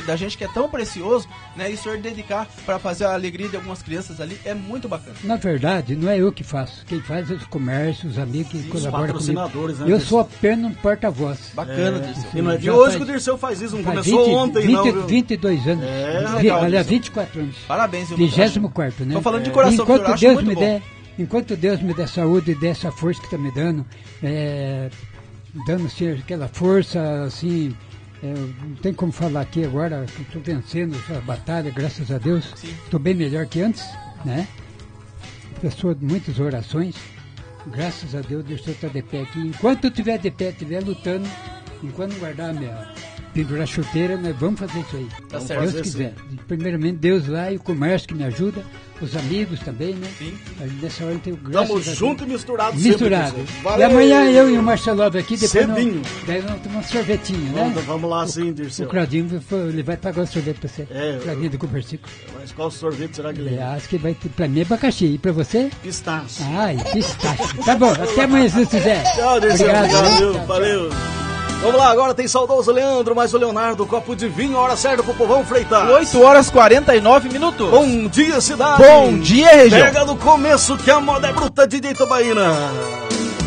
da gente que é tão precioso, né? E o senhor dedicar para fazer a alegria de algumas crianças ali é muito bacana. Na verdade, não é eu que faço. Quem faz é os comércios, os amigos que colaboram patrocinadores, comigo. né, Eu sou apenas um porta-voz. Bacana, Dirceu. E não é de Já hoje faz- que o Dirceu faz isso, não Faz começou ontem, não, viu? 22 anos. legal, Aliás, Dirceu. 24 anos. Parabéns, viu? 24º, né? Tô falando de coração, Enquanto que eu acho Deus muito me bom. der, enquanto Deus me der saúde e der essa força que está me dando, dando assim, aquela força, assim, não tem como falar aqui agora, que estou vencendo essa batalha, graças a Deus. Estou bem melhor que antes, né? Pessoa de muitas orações, graças a Deus, Deus está de pé aqui. Enquanto eu estiver de pé, estiver lutando, enquanto não guardar pendurar a chuteira, nós vamos fazer isso aí. Tá Se certo. Deus quiser. Primeiramente, Deus lá e o comércio que me ajuda, os amigos também, né? Sim. Aí, nessa hora eu tenho graças Tamo a Deus. junto e misturado Misturado. sempre. Dirceu. E Valeu! amanhã eu e o Marcelo aqui, depois Cedinho. daí nós tomamos um sorvetinho, né? Vamos lá sim, O Dirceu. Claudinho ele vai pagar o sorvete pra você. É, O Claudinho do Cupercico. Mas qual sorvete será que ele é? Acho que vai ter, pra mim é abacaxi. E pra você? Pistache. Ai, pistache. Tá bom, até amanhã se Deus quiser. Tchau, Dirceu. Obrigado, viu? Tchau, tchau. Valeu. Vamos lá, agora tem saudoso Leandro, mais o Leonardo, copo de vinho, hora certa pro povão Freitas. 8 horas 49 minutos. Bom dia, cidade. Bom dia, região. Pega no começo que a moda é bruta, DJ Tobaína.